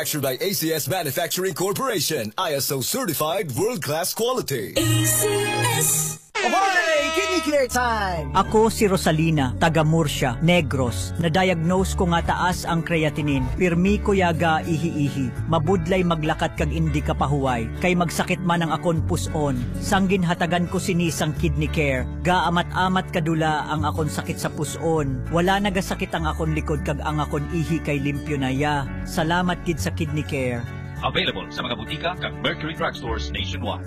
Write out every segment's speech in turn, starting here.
Manufactured by ACS Manufacturing Corporation, ISO certified world-class quality. ACS. Okay, kidney care time! Ako si Rosalina, taga Murcia, Negros. Na-diagnose ko nga taas ang creatinine. Pirmi ko yaga ihi-ihi. Mabudlay maglakat kag indi ka pahuway. Kay magsakit man ang akon puson. Sanggin hatagan ko sinisang kidney care. Gaamat-amat kadula ang akon sakit sa puson. Wala nagasakit ang akon likod kag ang akon ihi kay limpyo na ya. Salamat kid sa kidney care. Available sa mga butika kag Mercury Drugstores nationwide.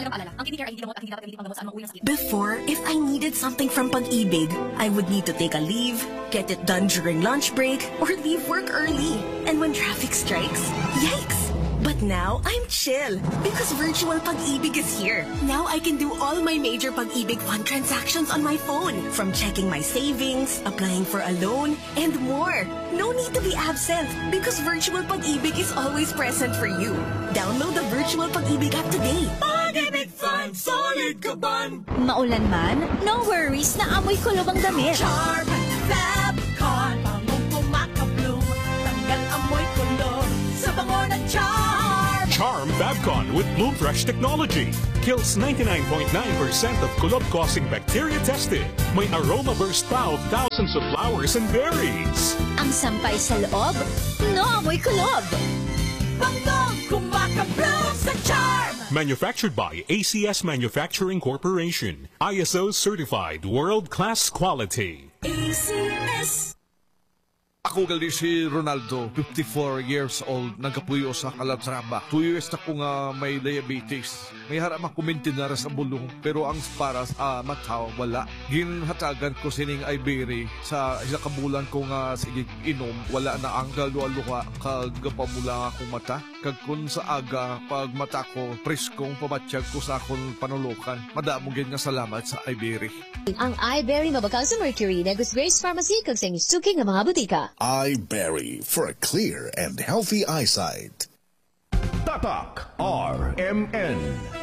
Before, if I needed something from Pag-ibig, I would need to take a leave, get it done during lunch break, or leave work early. And when traffic strikes, yikes! But now, I'm chill because virtual Pag-ibig is here. Now I can do all my major Pag-ibig fund transactions on my phone, from checking my savings, applying for a loan, and more. No need to be absent because virtual Pag-ibig is always present for you. Download the virtual Pag-ibig app today. Pag-ibig Fund, solid kaban! Maulan man, no worries na amoy kulob ang damit. Charm Fabcon, bangong kumakabloom, tanggal amoy kulob sa bango ng Charm. Charm Fabcon with Bloom Fresh technology kills 99.9% of kulob-causing bacteria tested. May aroma burst pa of thousands of flowers and berries. Ang sampay sa loob, no amoy kulob. Bangong kumakabloom sa Charm. Manufactured by ACS Manufacturing Corporation. ISO certified world-class quality. ACS. Ako gali si Ronaldo, 54 years old, nagapuyo sa Calatrava. 2 years na ko nga may diabetes. May harap makumintin na sa bulong, pero ang para sa mata, wala. Ginhatagan ko sining Ibery sa isa kabulan ko nga sige inom, wala na ang galualuha, kagapamula akong mata. Kag kun sa aga, pag mata ko, preskong pamatsyag ko sa akong panulukan. Madamong nga salamat sa Ibery. Ang iBerry mabakal sa Mercury, Negus Grace Pharmacy, kag sa inyong suking ng mga butika. iBerry for a clear and healthy eyesight. Tatak RMN.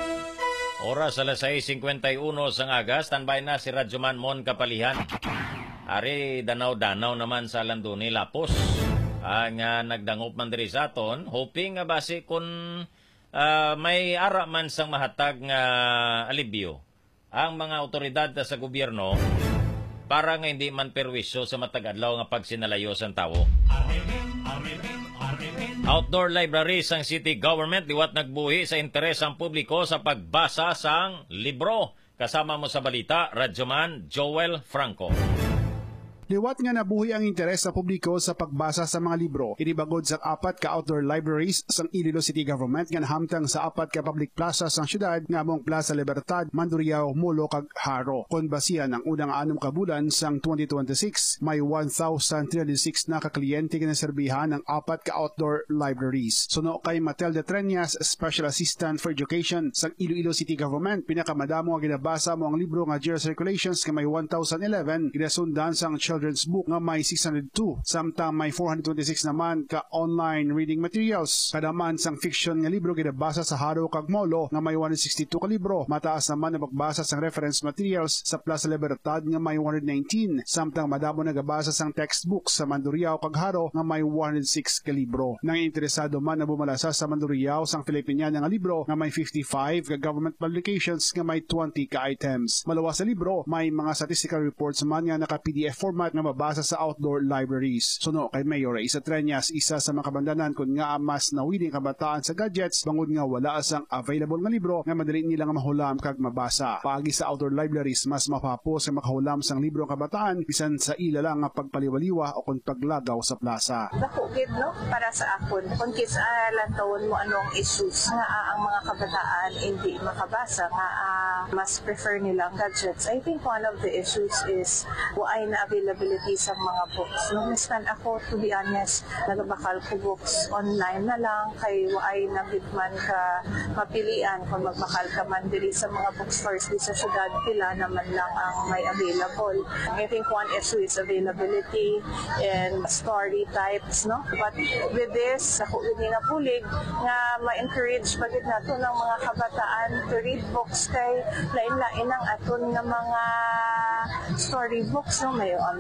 Oras alas 6:51 sang aga, standby na si Radyoman Mon Kapalihan. Ari danaw-danaw naman sa Landuni Lapos. Ang nagdangop man diri sa aton, hoping nga base kun may ara man sang mahatag nga alibyo ang mga otoridad sa gobyerno para nga hindi man perwisyo sa matagadlaw nga pagsinalayo sa tao. Outdoor libraries ang city government liwat nagbuhi sa interes ang publiko sa pagbasa sang libro. Kasama mo sa balita, Radyoman Joel Franco. Liwat nga nabuhi ang interes sa publiko sa pagbasa sa mga libro. Inibagod sa 4 ka outdoor libraries sang Iloilo City Government nga nahamtang sa 4 ka public plaza sang syudad nga mong Plaza Libertad, Mandurriao, Molo kag Haro. Kon basihan ang unang 6 ka bulan sang 2026, may 1,306 na kakliyente nga naserbihan ng 4 ka outdoor libraries. Suno kay Matilde Treñas, Special Assistant for Education sang Iloilo City Government, pinakamadamo nga ginabasa mo ang libro nga Year Circulations nga may 1,011, ginasundan sang children's book nga may 602, samtang may 426 naman ka online reading materials. Kadaman sang fiction nga libro ginabasa sa Haro kag Molo nga may 162 ka libro. Mataas naman na pagbasa sang reference materials sa Plaza Libertad nga may 119, samtang madamo nagabasa sang textbooks sa Mandurriao kag Haro nga may 106 ka libro. Nang interesado man na bumalasa sa Mandurriao sang Filipiniana nga libro nga may 55 ka government publications nga may 20 ka items. Malawas sa libro, may mga statistical reports man nga naka-PDF format na mabasa sa outdoor libraries. Suno kay Mayor Isa Treñas, isa sa mga kabandanan kung nga mas nawiling kabataan sa gadgets, bangod nga wala sang available nga libro nga madali nilang mahulam kag mabasa. Paagi sa outdoor libraries, mas mapapos nga makahulam sang libro ang kabataan bisan sa ila lang nga pagpaliwaliwa o kung paglagaw sa plaza. Nakukid no para sa akon kung kisalaton mo anong issues nga ang mga kabataan hindi makabasa nga mas prefer nilang gadgets. I think one of the issues is why na availability sa mga books. No, minsan ako, to be honest, nagbakal ko books online na lang kay waay na bitman ka mapilian kung magbakal ka man diri sa mga bookstores di sa syudad, pila naman lang ang may available. I think one issue is availability and story types, no? But with this, ako hindi na pulig nga ma-encourage bagid nato ng mga kabataan to read books kay lain-lain ang aton nga mga storybooks, no? May on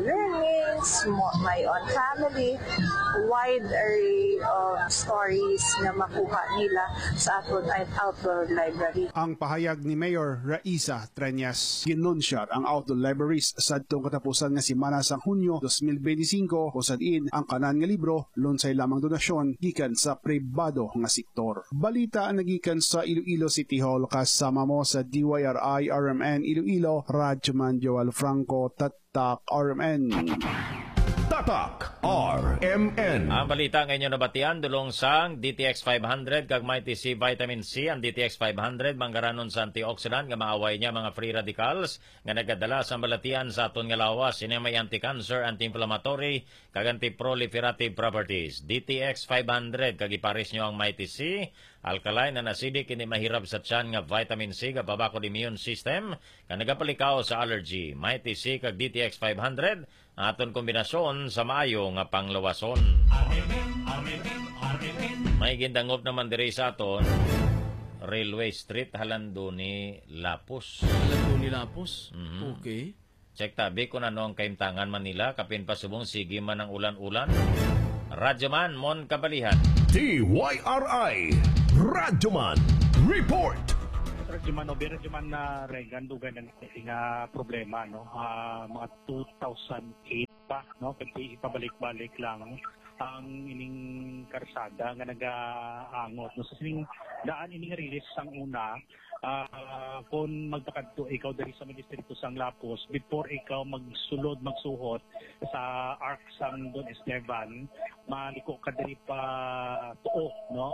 learnings, my own family, wide array of stories na makuha nila sa aton outdoor library. Ang pahayag ni Mayor Raisa Treñas, ginunsyar ang outdoor libraries sa adtong katapusan nga semana sa Hunyo 2025 kung saan ang kanan nga libro lunsay lamang donasyon gikan sa pribado nga sektor. Balita ang nagikan sa Iloilo City Hall kasama mo sa DYRI RMN Iloilo, Radyoman Joel Franco, Tatak RMN. Tatak RMN. Ang balita ngayon nabatian dulong sang DTX 500 kag Mighty C Vitamin C. Ang DTX 500 manggaranon sa antioxidant nga maaway niya mga free radicals nga nagadala sa balatian sa aton nga lawas. Ini may anti-cancer, anti-inflammatory kag anti-proliferative properties. DTX 500 kag ipares nyo ang Mighty C. Alkaline and acidic, hindi mahirap sa tiyan nga vitamin C nga pabakod immune system nga nagapalikaw sa allergy. Mighty C kag DTX 500 ang aton kombinasyon sa maayo nga panglawason. May gindangop naman diri sa aton Railway Street halando ni Lapos. Halando ni Lapos? Okay. Check tabi kung ano ang kaimtangan Manila kapin pasubong sige man ang ulan-ulan. Radyoman Mon Kabalihan. DYRI Radyoman Report. Radyoman na Regan dugan ng problema no, mga 2008 pa no, kasi ipabalik-balik lang ang ining karsada nga nagaangot no, sa sining daan ining release sang una. Kung magpakadto ikaw dari sa distrito sang Lapos before ikaw magsuhot sa arc sang Don Esteban, maliko ka diri pa tuo no,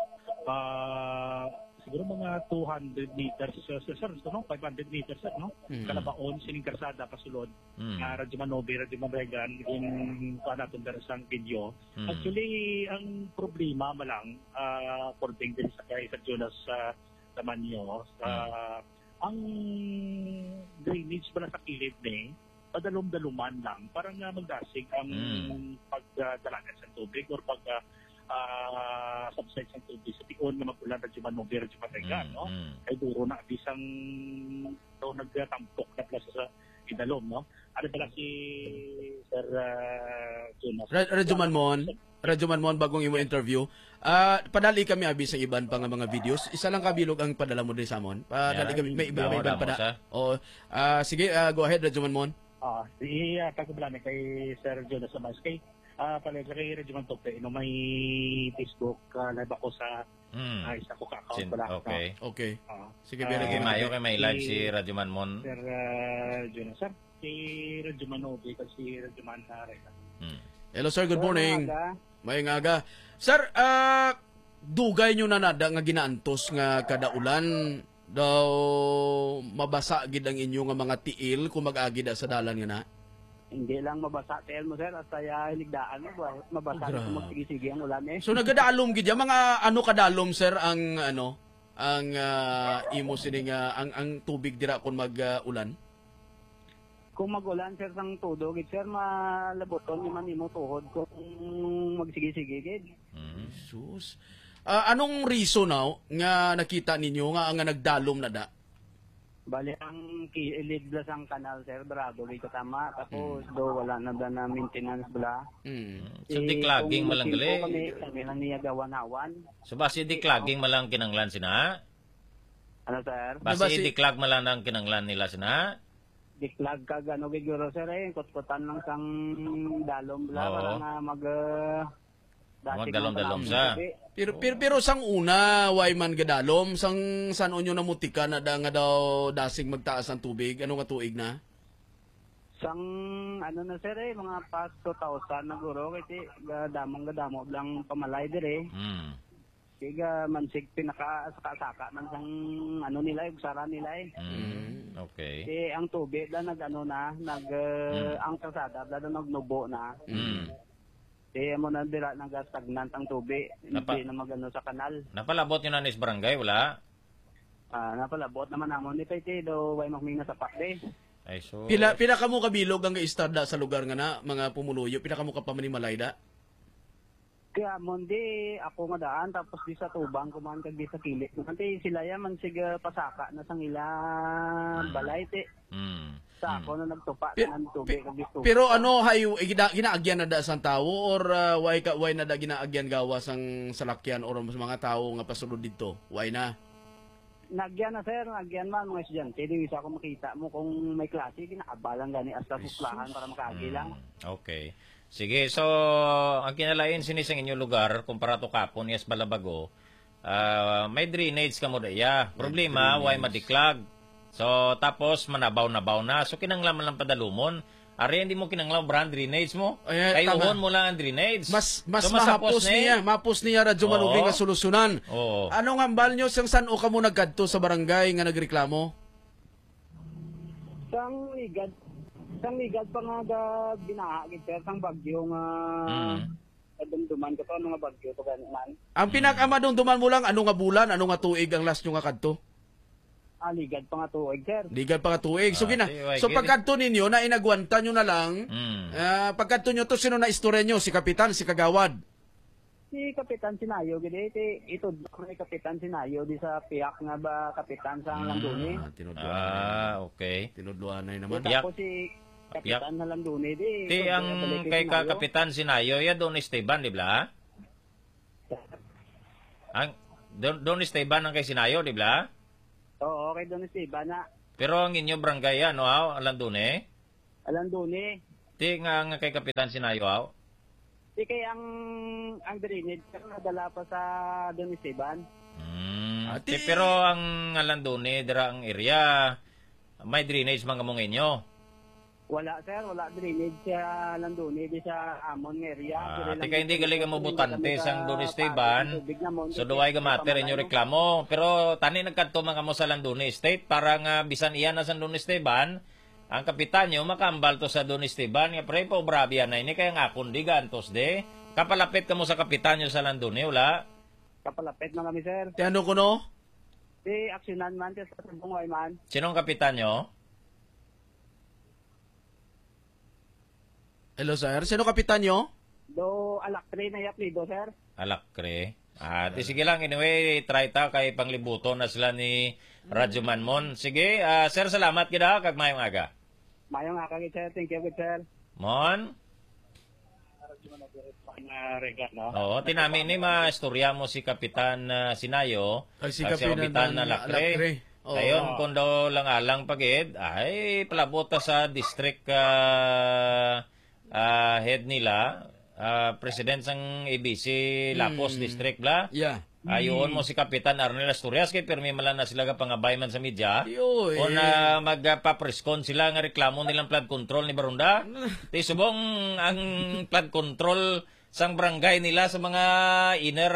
siguro mga 200 meters sir, no? 500 meters no? Kalabaon sining karsada pasulod. Radyoman Nobe, Radyoman Regan, yung natin dari sang video. Actually, ang problema malang according din sa kay sa Jonas naman nyo, ang drainage pala sa kilid ni padalom-daluman lang, parang magdasig ang pagdalagan sa tubig or subside sa tubig sa tiyon na magulan na Radyoman Nobe, Radyoman Regan, no? Ay duro na bisang nagtampok na plaza sa idalom, no? Ano pala si Sir Jonas? Radyoman Mon, bagong imo interview. Padali kami abi sa iban pa nga mga videos. Isa lang kabilog ang padala mo din sa Mon. Padali kami may iban pa. Sige, go ahead Radyoman Mon. Pagkabalami kay Sir Jonas Samas kay palagi kay Radyoman Tope no, may Facebook live ako sa isa ko ka-account pala. Okay. Sige, kay mayo kay may live si Radyoman Mon. Sir Jonas sir, si Radyoman Nobe kasi Radyoman Regan. Hello sir, good morning. Mayong aga. Sir, dugay nyo na nada nga ginaantos nga kada ulan daw mabasa gid ang inyo nga mga tiil kung mag-agi da sa dalan nga na? Hindi lang mabasa tiil mo sir at saya hiligdaan mo mabasa kung magsige-sige ang ulan eh. So nagadalom gid mga ano kadalom sir ang imo sining ang tubig dira kung mag-ulan? Kung mag-ulan sir sang tudo gid sir malaboton ni man imo tuhod kung magsige-sige gid. Jesus. Anong reason now nga nakita ninyo nga ang nagdalom na da? Bali ang kilid ang kanal sir brado gid tama tapos do wala na da na maintenance bala. So di clogging malang gali. Kami lang niya gawan-awan. So basi di clogging malang kinanglan sina? Ano sir? Basi di clog malang ang kinanglan nila sina? Diklag ka gano giguro sir kutkutan lang sang dalom bla para nga magdalom-dalom sa. Pero sang una way man gadalom sang san onyo namutika na da nga daw dasig magtaas ang tubig ano nga tuig na? Sang ano na sir mga past 2000 na guro kasi gadamo lang pamalay dire. Kaya mansig pinaka-saka man sang ano nila, ugsara nila Okay. Kasi ang tubig na ang kalsada na nagnubo na. Kasi mo na dira nag-stagnant ang tubig, hindi na magano sa kanal. Napalabot nyo na nis barangay, wala? Napalabot naman namon ni Pete do way makminga sa pakde. Ay so. Pila ka mo kabilog ang istada sa lugar nga na mga pumuluyo, pila ka mo ka pamanimalay da? Kaya mundi ako nga daan tapos di sa tubang kuman kag di sa kilit. Nanti sila ya man siga pasaka na sang ila balay te. Sa ako na nagtupa ng tubig. Pero ano, ginaagyan na da sang tao or why na da ginaagyan gawas ang salakyan or mas mga tao nga pasulod dito? Why na? Nagyan na sir, nagyan man mga estudyante. Di isa ko makita mo kung may klase, kinakabalang gani hasta suklahan para makaagi lang. Okay. Sige, so ang kinalain sinisang inyong lugar, kumpara to kapon, yes Balabago, may drainage ka mo daya. Problema, why madiklag? So, tapos manabaw-nabaw na. So, kinanglaman lang padalumon. Ari, hindi mo kinanglaw brand drainage mo. Kay uhon mo lang ang drainage. Mas so, mapos niya radyo manubing nga solusyonan. Ano nga ambal nyo, saan o ka mo nagkadto sa barangay nga nagreklamo? Sang ligad pa nga binahagit sir, sang bagyo nga dumduman ko to, ano nga bagyo to ganun man. Ang pinakamadumduman mo lang, ano nga bulan, ano nga tuig ang last nyo nga kadto? Ligad pa nga tuig, sir. Ligad pa nga tuig. So, pagkadto ninyo, na inagwanta nyo na lang, pagkadto nyo to, sino na istorya nyo? Si Kapitan, si Kagawad? Si Kapitan Sinayo, gini, ito ni Kapitan Sinayo, di sa piyak nga ba Kapitan sa Landuni. Okay. Tinudluanay naman. Tapos si Kapitan na Landuni, di ang kay Kapitan Sinayo, ya Don Esteban, di ba? Don Esteban ang kay Sinayo, di ba? Oo, okay doon si Iba na. Pero ang inyo barangay, ano, Alandune? Alandune. Di nga kay Kapitan Sinayo, Di kay ang drainage, pero nadala pa sa doon si Iban. Pero ang Alandune, dira ang area, may drainage mga mong inyo? Wala, sir. Wala drainage sa Landune, di sa Amon area. Tika hindi galing mo butante sang Don Esteban. So duway gamater inyo reklamo. Pero tani nagkadto mga mo sa Landune State para nga bisan iyan na sa Don Esteban, ang kapitan nyo makambal to sa Don Esteban. Nga pre po brabia na ini kaya nga kundi gantos de. Kapalapit ka mo sa kapitan nyo sa Landune, wala? Kapalapit na kami, sir. Ti ano ko no? Ti aksyonan man, ti sa Bungoy man. Sinong kapitan nyo? Hello, sir. Sino kapitan nyo? Do Alakre na yaplido, sir. Alakre. Sige lang. Anyway, try ta kay panglibuto na sila ni Radyo Manmon. Sige, sir, salamat kita. Kag mayong aga. Mayong aga, sir. Thank you, sir. Mon? Oo, tinami ni ma-istorya mo si Kapitan Sinayo. Si Kapitan Alakre. Ngayon, kung daw lang alang pagid, ay palabota sa district head nila, president sang ABC Lapos District bla. Yeah. Ayon mo si Kapitan Arnel Asturias kay permi malan na sila pangabay man sa media. O na magpapreskon sila nga reklamo nilang flood control ni Barunda. Ti subong ang flood control sang barangay nila sa mga inner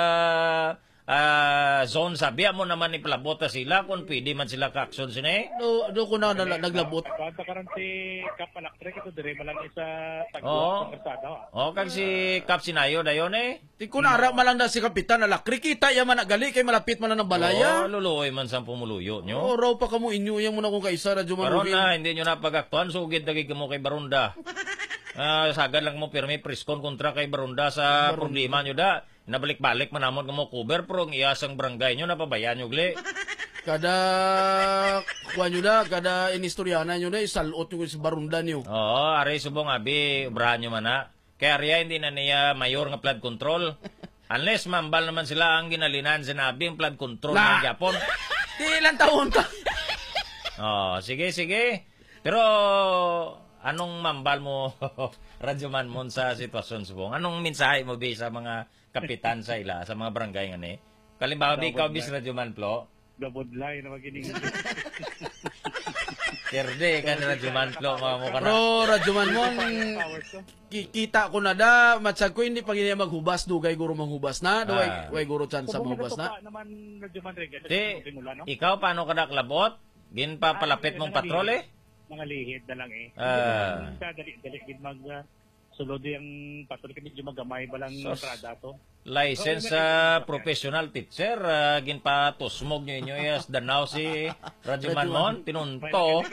zone, sabi mo naman ipalabota sila kung pwede man sila ka-action sini. Do ko na naglabot. Sa karon si Kap Alakre ito dire malang isa tagwa sa kasada. Kag si Kap Sinayo dayon Ti kunara malang na si Kapitan Alakre kita ya man nagali kay malapit man ng balaya. Luluoy man sang pumuluyo nyo. Raw pa kamo inyo yang mo na kung kaisa radyo man. Karon na hindi nyo na pag-aktuan sugid dagig mo kay Barunda. Sagad lang mo pirmi preskon kontra kay Barunda sa problema nyo da. Nabalik-balik manamon mo cover pero ang iyasang barangay nyo napabayaan nyo gali. Kada kuha nyo na, kada inistoryanan nyo na, isalot nyo sa Barunda nyo. Oo, aray subong abi, ubrahan nyo man na. Kaya ariya hindi na niya mayor nga flood control. Unless mambal naman sila ang ginalinan sinabi ang flood control ng Japon. Di ilang taon ka. Sige. Pero anong mambal mo, Radyo Manmon, sa sitwasyon subong? Anong mensahe mo ba sa mga kapitan sa ila, sa mga barangay nga ni? Kalimbawa, di ikaw bis Radyo Manplo? Gabodlay na magining. Kerde ka ni Radyo Manplo, mga mukha na. Pero Radyo Manmon, kita ko na da, matsag ko hindi pag hindi maghubas, dugay guro manghubas na, way guro chance maghubas na. Ikaw, paano ka naklabot? Gin pa palapit mong patrol Mga lihid na lang dali mag sulod yung patrol kami yung magamay balang entrada to. License professional teacher, gin pa tusmog nyo inyo yes, danaw si Radyo Manmon, tinunto.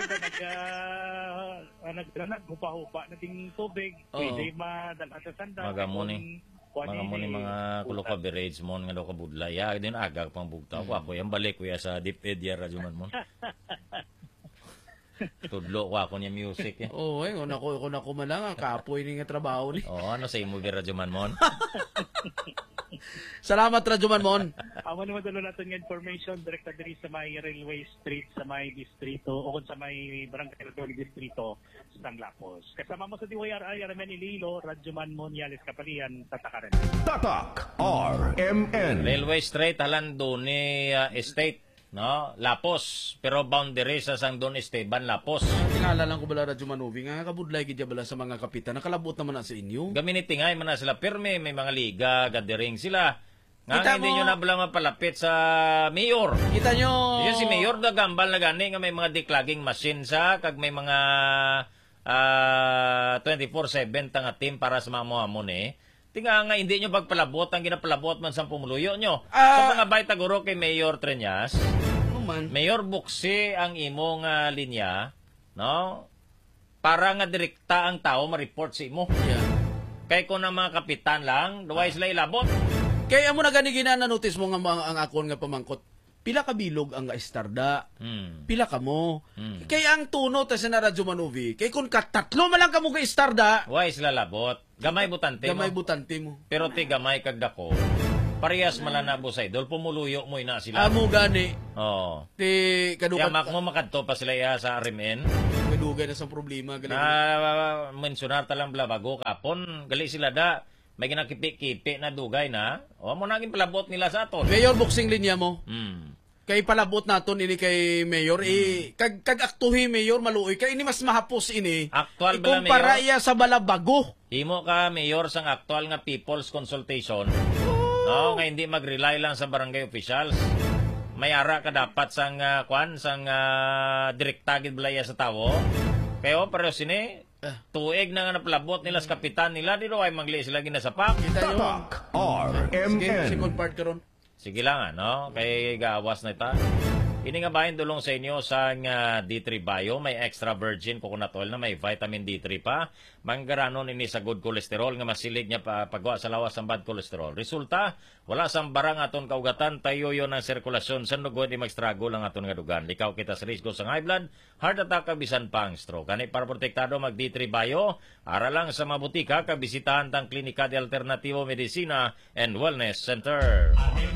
Naghupa-hupa na ting tubig, pwede madala sa sanda. Magamuni mga kulo beverage mon nga daw kabudlay. Din agag pang bugtaw. Ako yung balik kuya sa deep ed ya Radyo Manmon. Tudlo ko ako niya music. Oo, kung ako man lang, kapoy ni nga trabaho ni. Oo, ano sa imo, Radyo Manmon? Salamat, Radyo Manmon. Amo naman dalo natin nga information direkta diri sa may Railway Street sa may distrito o kung sa may Barangay Rodon distrito sa Tanglapos. Kasama mo sa DYRI Aramen Ililo, Radyo Manmon, Yalis Kapalian, Tatakaran. Tatak RMN. Railway Street halando ni Estate, no? Lapos, pero boundary sa Sangdon Esteban, Lapos. Tingala lang ko bala Radyo Manuvi nga kabudlay gid bala sa mga kapitan. Nakalabot naman na sa inyo. Gaminitingay man na sila pirme, may mga liga, gathering sila. Nga Kita hindi mo, nyo na bala mapalapit sa mayor. Kita nyo. Yung si mayor na gambal na gani nga may mga declogging machine sa kag may mga 24/7 tanga team para sa mga muhamon eh. Tinga nga hindi nyo pagpalabot ang ginapalabot man sa pumuluyo nyo. Sa mga bay taguro kay Mayor Treñas, Mayor Buksi ang imong linya, no? Para nga direkta ang tao ma-report si imo. Yeah. Kay kung ang mga kapitan lang, duway sila ilabot. Kaya mo na gani ginana-notice mo nga ang akon nga pamangkot. Pila ka bilog ang istarda. Pila ka mo. Kaya ang tuno ta sa Radyo Manuvi, kay kung katatlo man lang ka mo ka istarda, duway sila labot. Gamay butante gamay butante mo. Pero ti gamay kag dako. Parehas malanabo sa idol, pumuluyo mo ina sila. Amo gani. Oo. Ti kadukat mo makadto pa sila sa RMN. Kadugay na sa problema gali. Mensionar talang blabago kapon, gali sila da. May ginakipi-kipi na dugay na. O mo naging palabot nila sa aton. Mayor, boxing linya mo. Kay palabot naton ini kay Mayor kag aktuhi Mayor maluoy kay ini mas mahapos ini. Aktual bala Mayor. Kumpara iya sa balabago. Imo ka Mayor sang aktual nga people's consultation. No, nga hindi mag-rely lang sa barangay officials. May ara ka dapat sang sang direkta gid balaya sa tawo. Kayo pero sini tuig na nga napalabot nila sa kapitan nila dito ay mangli sila ginasapak. Tatak RMN. Second part karon. Sige lang no? Kay gawas na ita. Ini nga bahin dulong sa inyo sa D3 Bio, may extra virgin coconut oil na may vitamin D3 pa. Manggaranon ini sa good cholesterol nga masilig niya pagwa sa lawas ng bad cholesterol. Resulta, wala sang barang aton kaugatan, tayo yon ang sirkulasyon sa dugo di mag-struggle ang aton nga dugan. Likaw kita sa risgo sa high blood, heart attack kabisan pang stroke. Kani para protektado mag D3 Bio, ara lang sa mabutika kabisitahan tang Klinika de Alternativo Medicina and Wellness Center.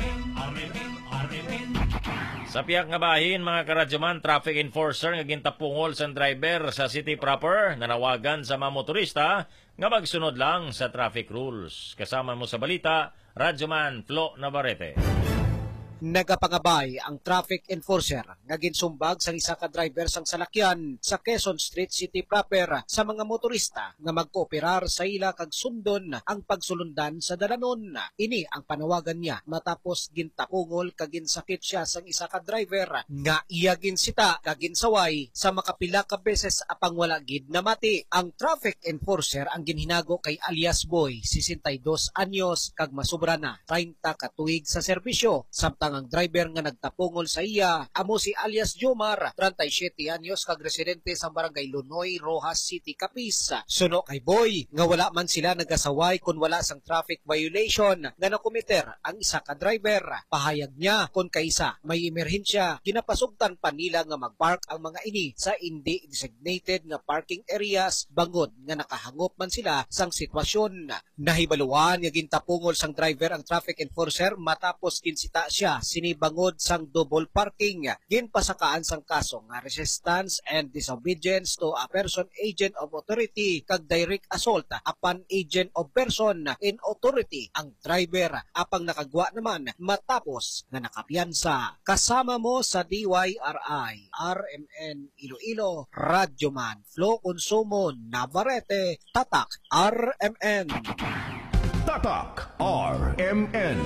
Sa piyak nga bahin, mga karadyoman, traffic enforcer nga gintapungol sa driver sa city proper, nanawagan sa mga motorista nga magsunod lang sa traffic rules. Kasama mo sa balita, Radyoman Flo Navarrete. Nagapangabay ang traffic enforcer nga ginsumbag sa isa ka driver sang salakyan sa Quezon Street City proper sa mga motorista nga magkooperar sa ila kag sundon ang pagsulundan sa dalanon. Ini ang panawagan niya matapos gintapungol kag ginsakit siya sang isa ka driver nga iya ginsita kag ginsaway sa makapila ka beses apang wala gid na mati. Ang traffic enforcer ang ginhinago kay alias Boy, 62 anyos kag masubra na 30 ka tuig sa serbisyo. Samtang ang driver nga nagtapungol sa iya amo si alias Jomar, 37 anyos kag residente sa barangay Lunoy, Rojas City, Capiz. Suno kay Boy nga wala man sila nagasaway kun wala sang traffic violation nga nakomiter ang isa ka driver. Pahayag niya kun kaisa may emerhensya, ginapasugtan pa nila nga magpark ang mga ini sa hindi designated nga parking areas bangod nga nakahangop man sila sang sitwasyon. Nahibaluan nga gintapungol sang driver ang traffic enforcer matapos ginsita siya sinibangod sang double parking. Ginpasakaan sang kaso nga resistance and disobedience to a person agent of authority kag direct assault upon agent of person in authority ang driver apang nakagwa naman matapos nga nakapiyansa. Kasama mo sa DYRI RMN Iloilo, Radyoman Flo Consumo Navarrete, Tatak RMN. Tatak RMN.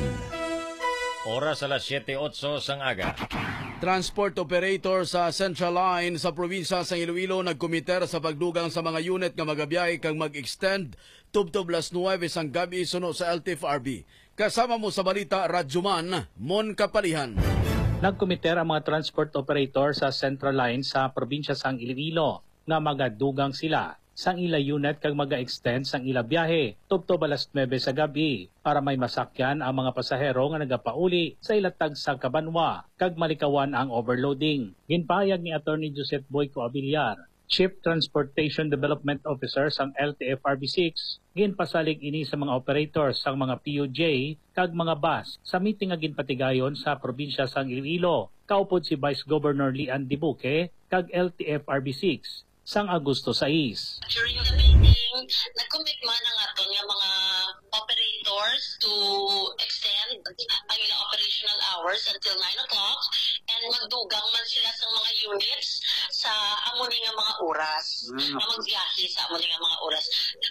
Oras alas 7:08 sang aga. Transport operator sa Central Line sa probinsya sa Iloilo nagkomiter sa pagdugang sa mga unit nga magabiyahe kang mag-extend tubtob las 9 sang gabi suno sa LTFRB. Kasama mo sa balita, Radyoman Mon Kapalihan. Nagkomiter ang mga transport operator sa Central Line sa probinsya sang Iloilo nga magadugang sila sang ila unit kag maga-extend sang ila biyahe tubtob alas 9 sa gabi para may masakyan ang mga pasahero nga nagapauli sa ilatag sa Cabanwa kag malikawan ang overloading. Ginpahayag ni Attorney Joseph Boyco Avillar, Chief Transportation Development Officer sang LTFRB6, ginpasalig ini sa mga operators sang mga PUJ kag mga bus sa meeting nga ginpatigayon sa probinsya sang Iloilo. Kaupod si Vice Governor Lian Dibuque kag LTFRB6 sang Agosto 6. During the meeting, nag-commit man ang aton nga mga operators to extend ang ilang operational hours until 9 o'clock and magdugang man sila sa mga units sa amuni nga mga oras na magbiyahe sa amuni nga mga oras.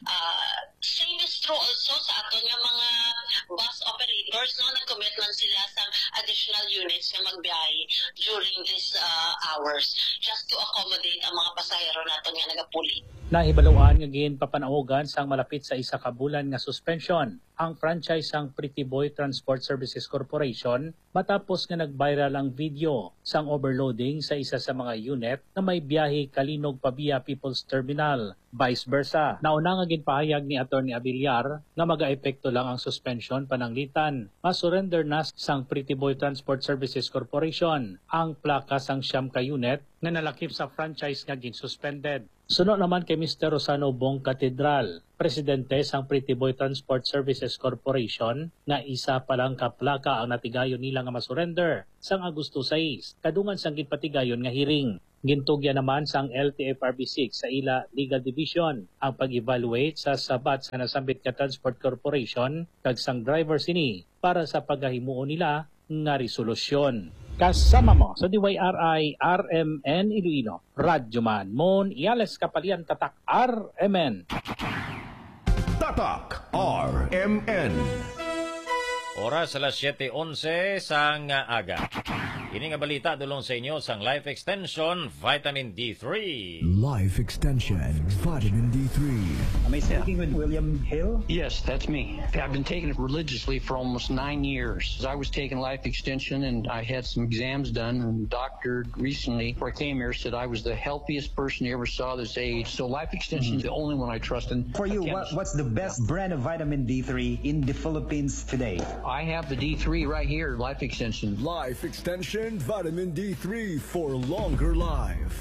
Same is true also sa aton nga mga bus operators, no? Nag-commit man sila sa additional units na magbiyahe during these hours just to accommodate ang mga pasahero nato nga nagapuli. Nahibaluan nga ginpapanaogan sang malapit sa isa ka bulan nga suspension ang franchise sang Pretty Boy Transport Services Corporation matapos nga nag-viral ang video sang overloading sa isa sa mga unit na may biyahe Kalinog Pabia People's Terminal, vice versa. Nauna nga ginpahayag ni Attorney Avillar na maga-epekto lang ang suspension pananglitan. Masurrender na sang Pretty Boy Transport Services Corporation ang plaka sang siyam ka unit na nalakip sa franchise nga gin-suspended. Sunod naman kay Mr. Rosano Bong Catedral, presidente sang Pretty Boy Transport Services Corporation, na isa pa lang kaplaka ang natigayon nila nga masurrender sang Agosto 6, kadungan sang ginpatigayon nga hearing. Gintugya naman sang LTFRB6 sa ila Legal Division ang pag-evaluate sa sabat sa nasambit ka Transport Corporation kag sang driver sini para sa paghahimuon nila nga resolusyon. Kasama mo sa DYRI RMN Iloilo, Radyo Man Mon Iales Kapalian Tatak RMN. Tatak RMN. Oras alas 7:11 sang aga. Ini nga balita dulong sa inyo sang Life Extension Vitamin D3. Life Extension Vitamin D3. Am I speaking with William Hill? Yes, that's me. I've been taking it religiously for almost 9 years. I was taking Life Extension and I had some exams done, and the doctor recently, before I came here, said I was the healthiest person he ever saw this age. So Life Extension is the only one I trust. And for you, what's the best brand of vitamin D3 in the Philippines today? I have the D3 right here, Life Extension. Life Extension Vitamin D3 for longer life.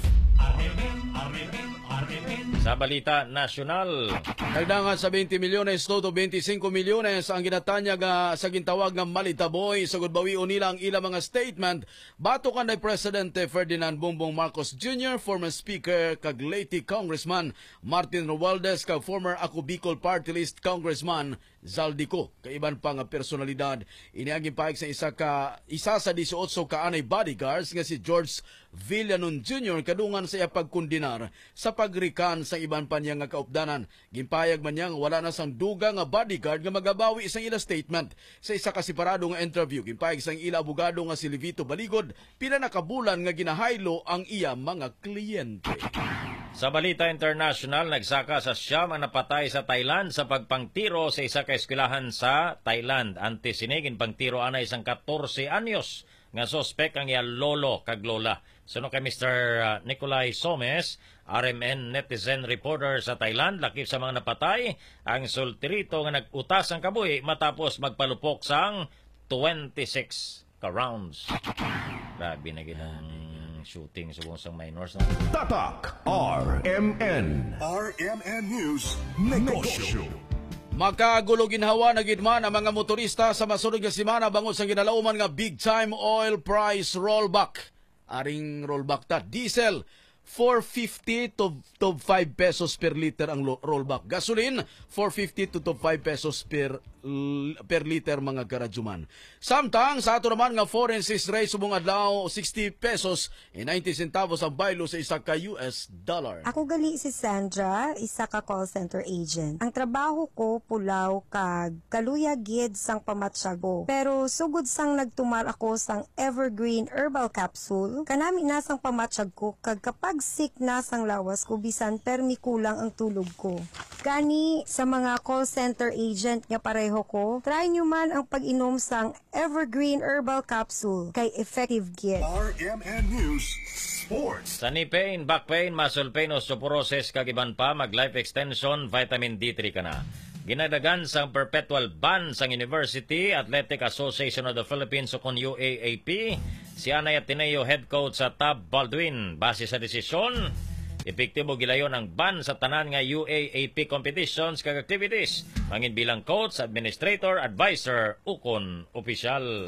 Sa balita nasyonal, dagdangan sa 20 milyones to 25 milyones ang ginatanyag sa gintawag nga malitaboy sa gudbawion nila ang ilang mga statement batukan ni Presidente Ferdinand Bongbong Marcos Jr., former Speaker kag late Congressman Martin Romualdez kag former Ako Bicol Party List Congressman Zaldico, kaiban pa nga personalidad. Iniaging paig sa isa sa 18 ka anay bodyguards nga si George Villanon Jr. kadungan sa iya pagkundinar sa pagrikan sa iban pa niya nga kaupdanan. Gimpayag man niya wala na sang duga nga bodyguard nga magabawi isang ila statement sa isa ka separado nga interview. Gimpayag sang ila abogado nga si Levito Baligod pila nakabulan nga ginahaylo ang iya mga kliyente. Sa balita international, nagsaka sa siyam ang napatay sa Thailand sa pagpangtiro sa isa ka eskwelahan sa Thailand. Antisinigin pangtiro anay isang 14 anyos nga sospek ang iya lolo kag lola. Suno kay Mr. Nicolay Somes, RMN netizen reporter sa Thailand, lakip sa mga napatay ang sultirito nga nag-utas ang kabuhi matapos magpalupok sang 26 ka rounds. Grabe na ginang shooting sa buong minors. No? Tatak RMN. RMN News Negosyo. Makagulo ginhawa na gidman ang mga motorista sa masunod nga semana bangod sa ginalauman nga big time oil price rollback. Aring rollback ta diesel 450 to 5 pesos per liter ang rollback. Gasoline 450 to 5 pesos per liter mga karadjuman. Samtang sa ato naman nga foreign sis rate subong adlaw 60 pesos e 90 centavos ang baylo sa isa ka US dollar. Ako gali si Sandra, isa ka call center agent. Ang trabaho ko pulaw kag kaluya gid sang pamatsyago. Pero sugod sang nagtumar ako sang Evergreen Herbal Capsule, kanami na sang pamatsyag ko kag kapag sick na sang lawas ko bisan permi kulang ang tulog ko. Gani sa mga call center agent nga pareho pareho ko, try nyo man ang pag-inom sang Evergreen Herbal Capsule kay effective gid. RMN News Sports. Sa knee pain, back pain, muscle pain, osteoporosis, kagiban pa, mag-life extension, vitamin D3 ka na. Ginadagan sang perpetual ban sang University Athletic Association of the Philippines o kon UAAP, si Anay Ateneo head coach sa Tab Baldwin. Base sa desisyon, epektibo gilayon ang ban sa tanan nga UAAP competitions kag activities. Mangin bilang coach, administrator, advisor, ukon opisyal.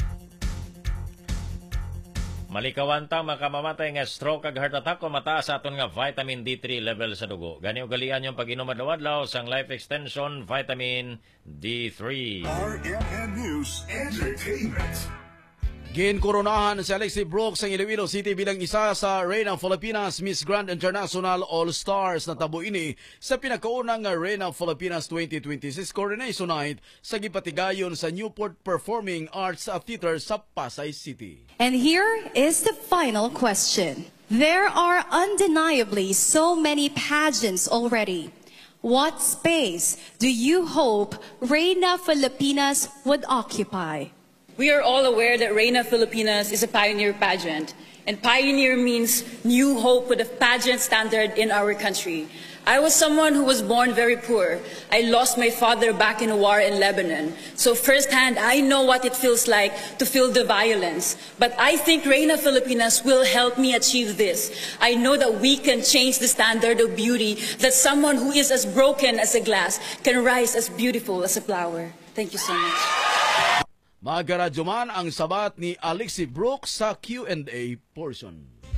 Malikawan ta makamamatay nga stroke kag heart attack kung mataas sa aton nga vitamin D3 level sa dugo. Gani ugalian yung pag-inom adlaw-adlaw sang life extension vitamin D3. RMN News Entertainment. Ginkoronahan si Alexi Brooks ang Iloilo City bilang isa sa Reina Filipinas Miss Grand International All-Stars na tabo ini sa pinakaunang Reina Filipinas 2026 Coronation Night sa gipatigayon sa Newport Performing Arts Theater sa Pasay City. And here is the final question. There are undeniably so many pageants already. What space do you hope Reina Filipinas would occupy? We are all aware that Reina Filipinas is a pioneer pageant, and pioneer means new hope with a pageant standard in our country. I was someone who was born very poor. I lost my father back in a war in Lebanon. So firsthand, I know what it feels like to feel the violence. But I think Reina Filipinas will help me achieve this. I know that we can change the standard of beauty, that someone who is as broken as a glass can rise as beautiful as a flower. Thank you so much. Magaradyo man ang sabat ni Alexi Brooks sa Q&A portion.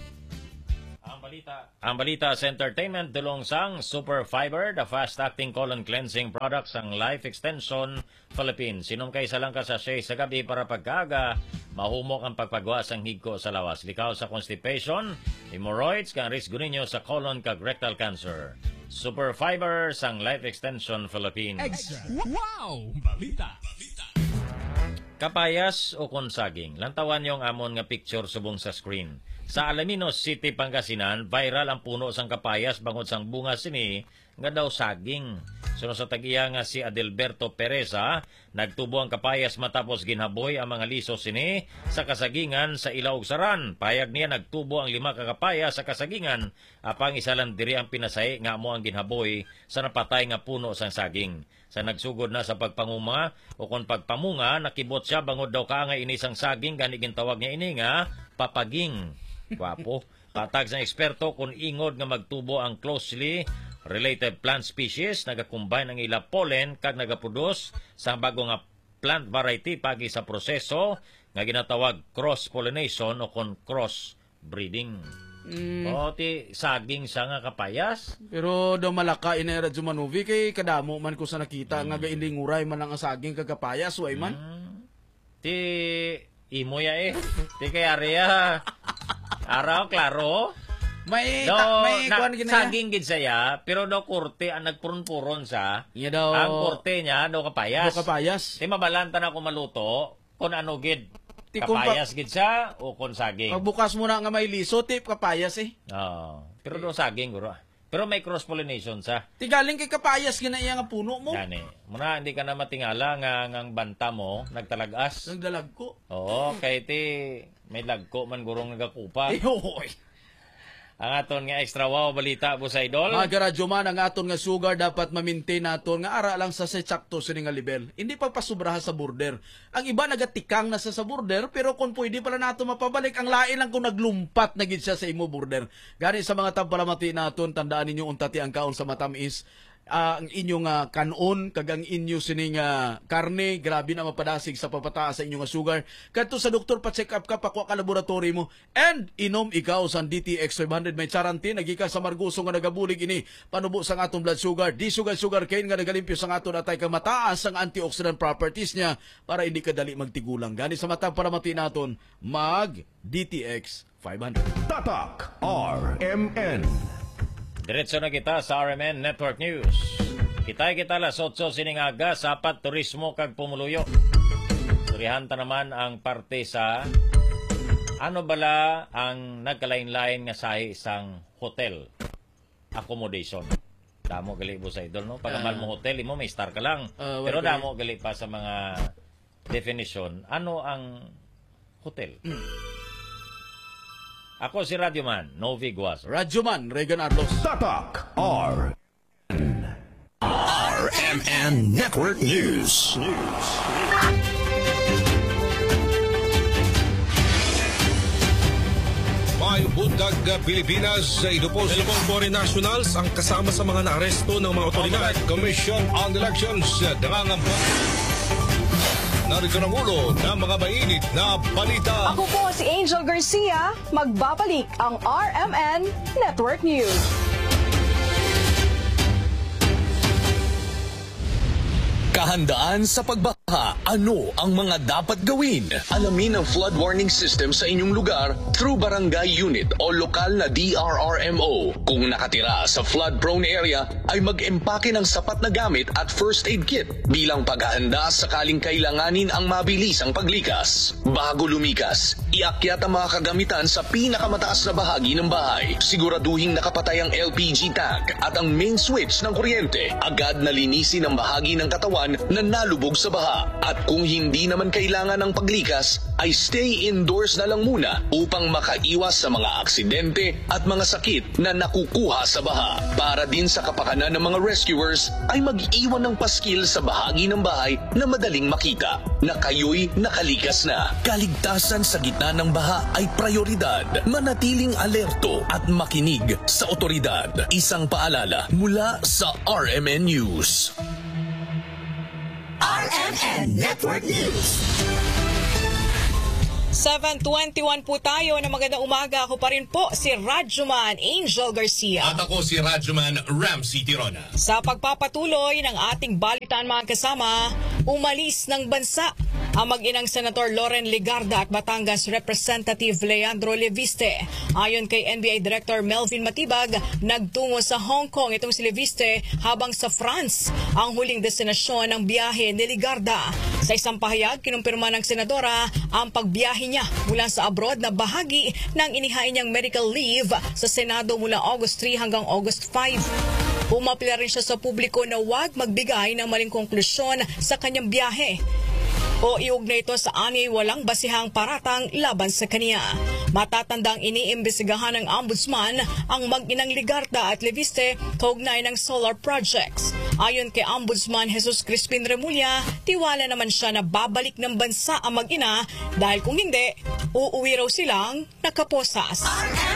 Ang balita sa entertainment dulong sang Super Fiber, the fast-acting colon cleansing product sang Life Extension Philippines. Sinom kay salang ka sa sachet sa gabi para pagkaga, mahumok ang pagpagawa sang higko sa lawas. Likaw sa constipation, hemorrhoids, kang risk ninyo sa colon kag rectal cancer. Super Fiber sang Life Extension Philippines. Extra. Wow! Balita! Kapayas o konsaging, lantawan yung amon nga picture subong sa screen. Sa Alaminos City, Pangasinan, viral ang puno sang kapayas bangod sang bunga sini nga daw saging. Sunod sa tag-iya nga si Adelberto Pereza, nagtubo ang kapayas matapos ginhaboy ang mga liso sini sa kasagingan sa Ilaog Saran. Payag niya nagtubo ang 5 ka kapayas sa kasagingan, apang isa lang diri ang pinasay nga amo ang ginhaboy sa napatay nga puno sang saging. Sa nagsugod na sa pagpanguma o kung pagpamunga, nakibot siya bangod daw ka nga inisang saging, gani gintawag niya ini nga papaging. Wapo. Patag sa eksperto kung ingod nga magtubo ang closely related plant species, nagakumbine ang ila pollen kag nagaproduce sa bago nga plant variety pagi sa proseso nga ginatawag cross-pollination o kung cross-breeding. O, ti saging sa nga kapayas. Pero daw malaka inera Jumanuvi kay kadamo man ko sa nakita nga gailinguray man ang saging kag kapayas way man. Ti imo ya ti kay area. Araw klaro. May saging gid saya, pero daw kurte ang nagpuron-puron sa. Ang kurte niya daw kapayas. Daw kapayas. Ti mabalanta na ko maluto kung ano gid. Kapayas gid siya o kung saging. Pagbukas mo na nga may liso, tip kapayas pero daw saging guro. Pero may cross-pollination sa. Tigaling kay kapayas ginaiya nga puno mo. Yani, muna hindi ka na matingala nga ang banta mo nagtalagas. Nagdalagko. Oo, kay ti may lagko man gurong nagakupa. Ang aton nga extra wow balita po sa idol. Magaradyo man ang aton nga sugar dapat ma-maintain naton nga ara lang sa sakto sini nga level. Hindi pagpasubrahan sa border. Ang iba nagatikang na sa border pero kung pwede pala nato mapabalik ang lain lang kung naglumpat na gid siya sa imo border. Gani sa mga tampalamati naton tandaan ninyo untati ang kaon sa matamis. Ang inyong kanon kag ang inyo sining karne grabe na mapadasig sa papataas sa inyong sugar kadto sa doktor pa-check up ka pakuha ka laboratory mo and inom ikaw sa DTX 500 may charanti nagika sa marguso nga nagabulig ini panubo sa atong blood sugar sugar cane nga nagalimpyo sa aton atay kang mataas ang antioxidant properties niya para hindi ka dali magtigulang gani sa matang paramati naton mag DTX 500 Tatak RMN. Diretso na kita sa RMN Network News. Kita las 8 sining aga sa apat turismo kag pumuluyo. Surihanta naman ang parte sa ano bala ang nagkalain-lain nga sa isang hotel accommodation. Damo gali po sa idol, no? Pagamal mo hotel, imo may star ka lang. Pero well, damo gali pa sa mga definition. Ano ang hotel? Ako si Radyoman, Novi Guas. Radyoman, Regan Arlos. Tatak RMN Network News. May bundag Pilipinas, ito po silabong foreign nationals ang kasama sa mga naaresto ng mga otoridad. Commission on Elections, nangangamba. Narito na mulo ng mga mainit na balita. Ako po si Angel Garcia, magbabalik ang RMN Network News. Kahandaan sa pagbaha. Ano ang mga dapat gawin? Alamin ang flood warning system sa inyong lugar through barangay unit o lokal na DRRMO. Kung nakatira sa flood-prone area, ay mag-empake ng sapat na gamit at first aid kit bilang paghahanda sakaling kailanganin ang mabilisang paglikas. Bago lumikas, iakyat ang mga kagamitan sa pinakamataas na bahagi ng bahay. Siguraduhing nakapatay ang LPG tank at ang main switch ng kuryente. Agad na linisin ang bahagi ng katawan na nalubog sa baha. At kung hindi naman kailangan ng paglikas, ay stay indoors na lang muna upang makaiwas sa mga aksidente at mga sakit na nakukuha sa baha. Para din sa kapakanan ng mga rescuers, ay mag-iwan ng paskil sa bahagi ng bahay na madaling makita na kayo'y nakalikas na. Kaligtasan sa gitna ng baha ay prioridad. Manatiling alerto at makinig sa otoridad. Isang paalala mula sa RMN News. RMN Network News. 7:21 po tayo na magandang umaga. Ako pa rin po si Radyoman Angel Garcia. At ako si Radyoman Ramsey Tirona. Sa pagpapatuloy ng ating balitaan mga kasama, umalis ng bansa ang mag-inang Senator Loren Legarda at Batangas Representative Leandro Leviste. Ayon kay NBI Director Melvin Matibag, nagtungo sa Hong Kong itong si Leviste habang sa France ang huling destinasyon ng biyahe ni Legarda. Sa isang pahayag, kinumpirma ng senadora ang pagbiyahe niya mula sa abroad na bahagi ng inihain niyang medical leave sa Senado mula August 3 hanggang August 5. Pumapila rin siya sa publiko na huwag magbigay ng maling konklusyon sa kanyang biyahe o iugnay ito sa ani walang basihang paratang laban sa kaniya. Matatandang iniimbestigahan ng Ombudsman ang mag-inang Legarda at Leviste kaugnay ng solar projects. Ayon kay Ombudsman Jesus Crispin Remulla, tiwala naman siya na babalik ng bansa ang mag-ina dahil kung hindi, uuwi raw silang nakaposas.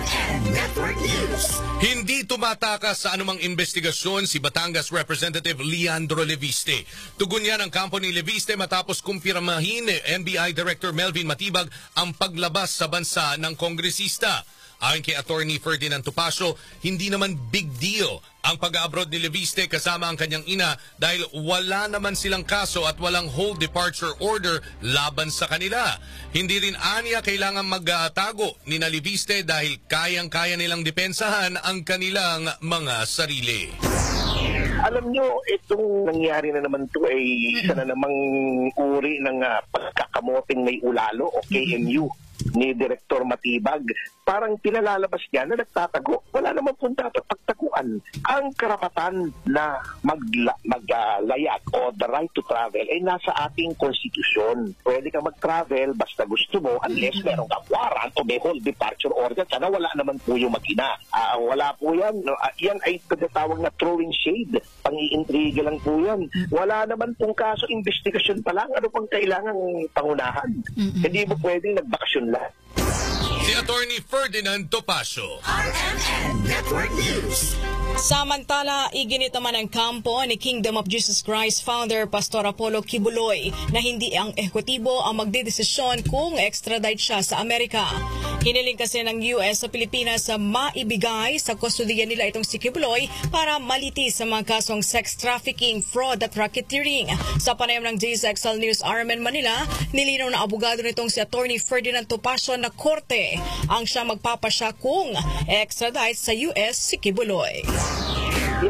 Hindi tumatakas sa anumang investigasyon si Batangas Representative Leandro Leviste. Tugon yan ang kampo ni Leviste matapos kumpirmahin ni NBI Director Melvin Matibag ang paglabas sa bansa ng kongresista. Ayon kay Attorney Ferdinand Topacio, hindi naman big deal ang pag-abroad ni Leviste kasama ang kanyang ina dahil wala naman silang kaso at walang whole departure order laban sa kanila. Hindi rin aniya kailangan magtago ni na Leviste dahil kayang-kaya nilang depensahan ang kanilang mga sarili. Alam nyo, itong nangyari na naman ito ay isa na namang uri ng pagkakamoting may ulalo o KMU ni Director Matibag. Parang pinalalabas niya na nagtatago. Wala naman po dapat pagtaguan. Ang karapatan na maglayag o the right to travel ay nasa ating konstitusyon. Pwede kang mag-travel basta gusto mo unless meron kang warrant o may whole departure order. Sana wala naman po yung mag-ina. Wala po yan. Yan ay tinatawag na throwing shade. Pang-iintriga lang po yan. Wala naman pong kaso, investigasyon pa lang. Ano pang kailangang pangunahan? Hindi mo pwedeng nagbakasyon lang. Si Attorney Ferdinand Topacio. RMN Network News. Samantala, iginit naman ang kampo ni Kingdom of Jesus Christ founder Pastor Apollo Kibuloy na hindi ang ehekutibo ang magdedesisyon kung extradite siya sa Amerika. Hiniling kasi ng US sa Pilipinas sa maibigay sa kustodiya nila itong si Kibuloy para malitis sa mga kasong sex trafficking, fraud at racketeering. Sa panayam ng JSXL News RMN Manila, nilinaw na abogado nitong si Attorney Ferdinand Topacio na korte ang siya magpapasya kung extradite sa US si Kibuloy. Yan po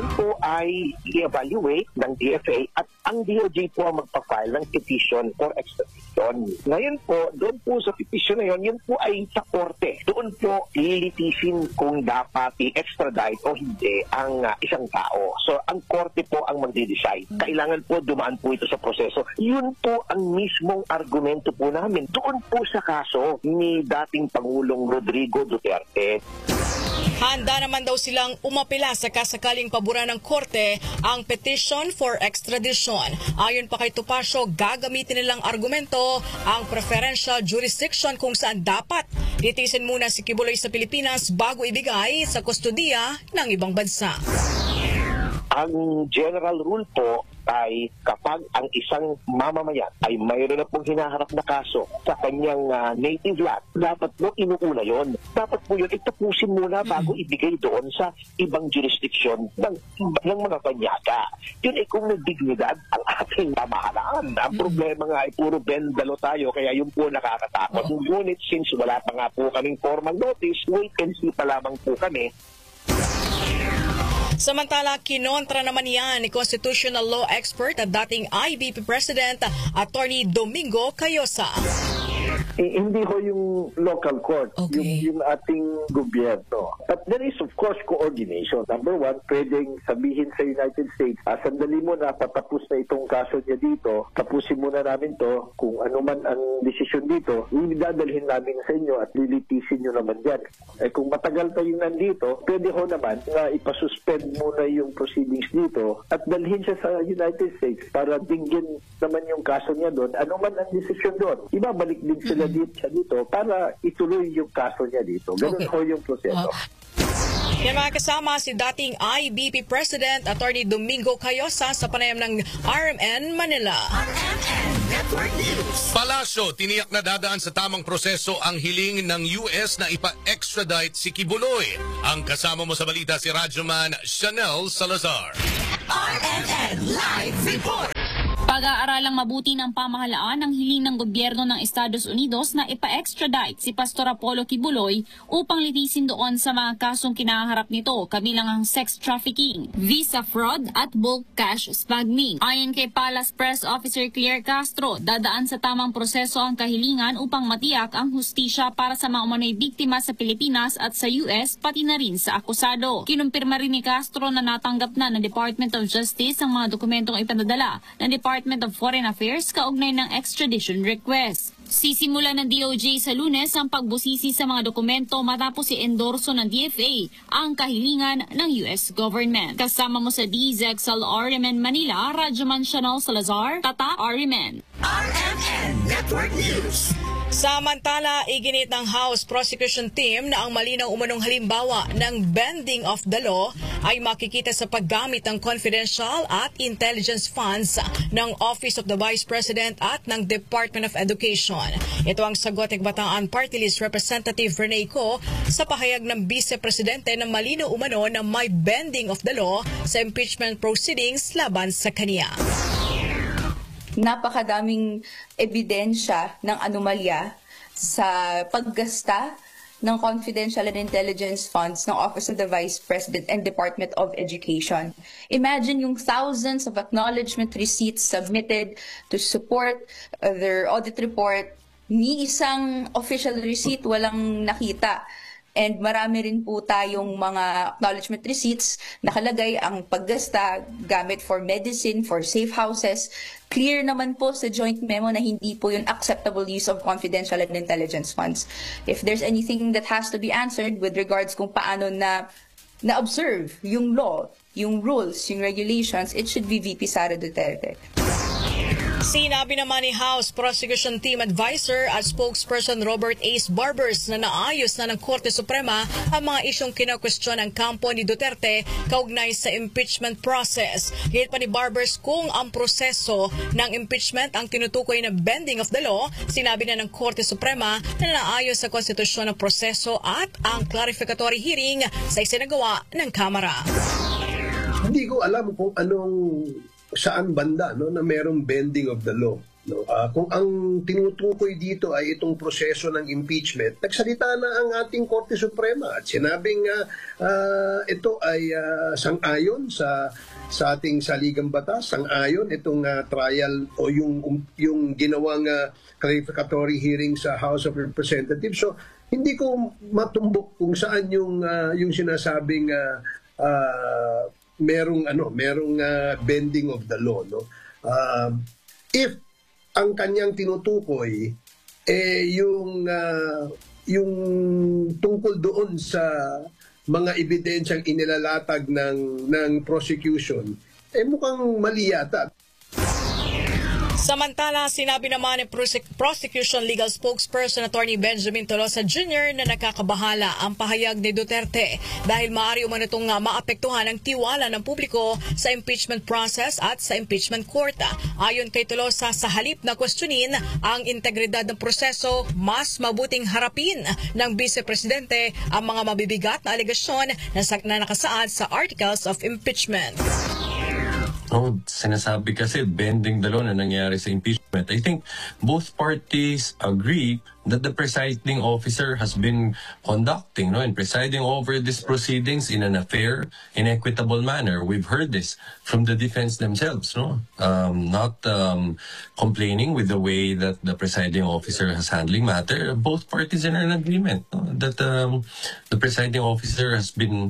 ay i-evaluate ng DFA at ang DOJ po ang magpa-file ng petition for extradition. Ngayon po, doon po sa petition na yun po ay sa korte. Doon po lilitisin kung dapat i-extradite o hindi ang isang tao. So, ang korte po ang magde-decide. Kailangan po dumaan po ito sa proseso. Yun po ang mismong argumento po namin. Doon po sa kaso ni dating Pangulong Rodrigo Duterte. Handa naman daw silang umapila sa kasakaling pabura ng korte ang petition for extradition. Ayon pa kay Topacio, gagamitin nilang argumento ang preferential jurisdiction kung saan dapat litisin muna si Kibuloy sa Pilipinas bago ibigay sa kustodiya ng ibang bansa. Ang general rule po ay kapag ang isang mamamayan ay mayroon na pong hinaharap na kaso sa kanyang native land, dapat po inuuna yon. Dapat po yun itapusin muna bago ibigay doon sa ibang jurisdiction ng mga banyaga. Yun ay kung nagdignidad ang ating pamahalaan. Ang problema nga ay puro bendalo tayo, kaya yun po nakakatakot. Ngunit since wala pa nga po kaming formal notice, wait and see pa lamang po kami. Samantala, kinontra naman yan ni constitutional law expert at dating IBP President Attorney Domingo Cayosa. Hindi ho yung local court, yung ating gobyerno. But there is of course coordination. Number one, pwedeng sabihin sa United States, sandali mo na, patapos na itong kaso niya dito, tapusin muna namin to, kung ano man ang desisyon dito, dadalhin namin sa inyo at lilitisin nyo naman yan. Kung matagal tayong nandito, pwede ho naman na ipasuspend muna yung proceedings dito at dalhin siya sa United States para dinggin naman yung kaso niya doon. Ano man ang desisyon doon, ibabalik din sila dito para ituloy yung kaso niya dito. Ganun ho yung proseso. Yan mga kasama si dating IBP President Attorney Domingo Cayosa sa panayam ng RMN Manila. Palasyo, tiniyak na dadaan sa tamang proseso ang hiling ng US na ipa-extradite si Kibuloy. Ang kasama mo sa balita si Radyoman Chanel Salazar. RMN Live Report. Pag-aaralang mabuti ng pamahalaan ang hiling ng gobyerno ng Estados Unidos na ipa-extradite si Pastor Apollo Kibuloy upang litisin doon sa mga kasong kinaharap nito, kabilang ang sex trafficking, visa fraud at bulk cash smuggling. Ayon kay Palace Press Officer Claire Castro, dadaan sa tamang proseso ang kahilingan upang matiyak ang hustisya para sa mga umano'y biktima sa Pilipinas at sa US, pati na rin sa akusado. Kinumpirma rin ni Castro na natanggap na ng Department of Justice ang mga dokumentong ipanadala ng Department of Foreign Affairs kaugnay ng extradition request. Sisimula ng DOJ sa Lunes ang pagbusisi sa mga dokumento matapos i-endorso ng DFA ang kahilingan ng US government. Kasama mo sa DZXL RMN Manila, Radyoman Chanel Salazar, Tata RMN. RMN Network News. Samantala, iginit ng House Prosecution Team na ang malinaw umanong halimbawa ng bending of the law ay makikita sa paggamit ng confidential at intelligence funds ng Office of the Vice President at ng Department of Education. Ito ang sagot ng Bataan Party List Representative Rene Co sa pahayag ng Vice Presidente na malinaw umano na may bending of the law sa impeachment proceedings laban sa kaniya. Napakadaming ebidensya ng anomalya sa paggasta ng confidential and intelligence funds ng Office of the Vice President and Department of Education. Imagine yung thousands of acknowledgement receipts submitted to support their audit report. Ni isang official receipt walang nakita. And marami rin po tayong mga acknowledgement receipts nakalagay ang paggasta gamit for medicine, for safe houses. Clear naman po sa joint memo na hindi po yun acceptable use of confidential and intelligence funds. If there's anything that has to be answered with regards kung paano na-observe yung law, yung rules, yung regulations, it should be VP Sara Duterte. Sinabi naman ni House Prosecution Team Advisor at spokesperson Robert Ace Barbers na naayos na ng Korte Suprema ang mga isyong kinakwestiyon ng kampo ni Duterte kaugnay sa impeachment process. Gayet pa ni Barbers kung ang proseso ng impeachment ang tinutukoy na bending of the law, sinabi na ng Korte Suprema na naayos sa konstitusyon ng proseso at ang clarificatory hearing sa isinagawa ng Kamara. Hindi ko alam kung anong saan banda na merong bending of the law. No? Kung ang tinutukoy dito ay itong proseso ng impeachment, nagsalita na ang ating Korte Suprema at sinabing ito ay sang-ayon sa ating saligang batas, sang-ayon itong trial o yung ginawang clarificatory hearing sa House of Representatives. So hindi ko matumbok kung saan yung sinasabing merong bending of the law, no? If ang kanyang tinutukoy yung tungkol doon sa mga ebidensyang inilalatag ng prosecution, mukhang mali yata. Samantala, sinabi naman ni Prosecution Legal Spokesperson Attorney Benjamin Tolosa Jr. na nakakabahala ang pahayag ni Duterte dahil maaari umano itong maapektuhan ang tiwala ng publiko sa impeachment process at sa impeachment court. Ayon kay Tolosa, sa halip na questionin ang integridad ng proseso, mas mabuting harapin ng Vice Presidente ang mga mabibigat na alegasyon na nakasaad sa Articles of Impeachment. Sinasabi kasi bending the law na nangyari sa impeachment. I think both parties agree that the presiding officer has been conducting and presiding over these proceedings in an fair and equitable manner. We've heard this from the defense themselves, not complaining with the way that the presiding officer has handling matter. Both parties are in agreement that the presiding officer has been